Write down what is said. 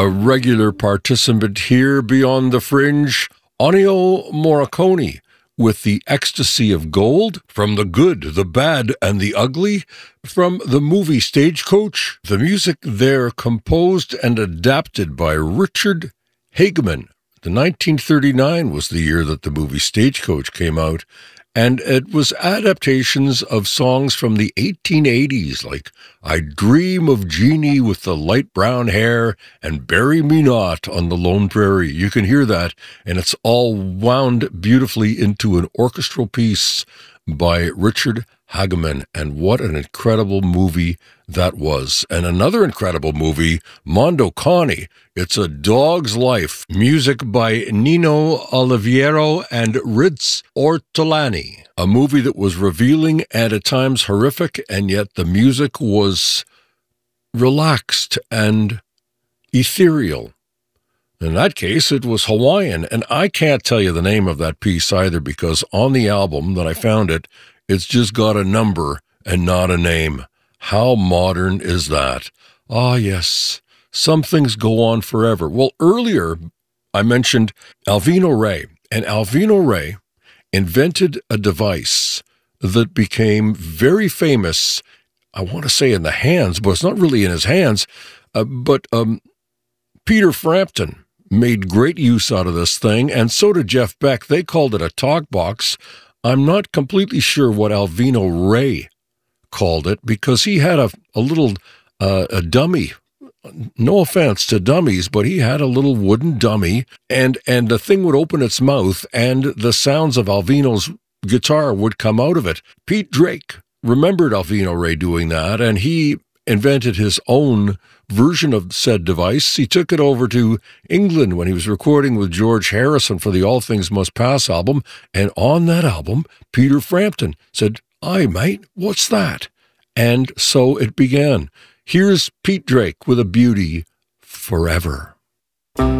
A regular participant here beyond the fringe, Ennio Morricone, with The Ecstasy of Gold, from the good, the bad, and the ugly, from the movie Stagecoach. The music there composed and adapted by Richard Hageman. The 1939 was the year that the movie Stagecoach came out, and it was adaptations of songs from the 1880s, like I Dream of Jeannie with the Light Brown Hair and Bury Me Not on the Lone Prairie. You can hear that, and it's all wound beautifully into an orchestral piece by Richard Hageman, and what an incredible movie that was. And another incredible movie, Mondo Cane. It's A Dog's Life. Music by Nino Oliviero and Ritz Ortolani. A movie that was revealing and at times horrific, and yet the music was relaxed and ethereal. In that case, it was Hawaiian, and I can't tell you the name of that piece either, because on the album that I found it's just got a number and not a name. How modern is that? Ah, yes, some things go on forever. Well, earlier I mentioned Alvino Rey, and Alvino Rey invented a device that became very famous, I want to say in the hands, but it's not really in his hands, but Peter Frampton made great use out of this thing, and so did Jeff Beck. They called it a talk box. I'm not completely sure what Alvino Rey called it, because he had a little a dummy. No offense to dummies, but he had a little wooden dummy, and the thing would open its mouth, and the sounds of Alvino's guitar would come out of it. Pete Drake remembered Alvino Rey doing that, and he invented his own version of said device. He took it over to England when he was recording with George Harrison for the All Things Must Pass album, and on that album, Peter Frampton said, "Aye, mate, what's that?" And so it began. Here's Pete Drake with a beauty, Forever.